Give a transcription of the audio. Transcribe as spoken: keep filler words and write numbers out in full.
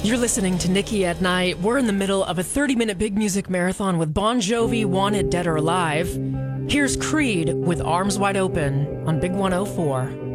You're listening to Nikki at Night. We're in the middle of a thirty-minute big music marathon with Bon Jovi, Wanted Dead or Alive. Here's Creed with Arms Wide Open on Big one oh four.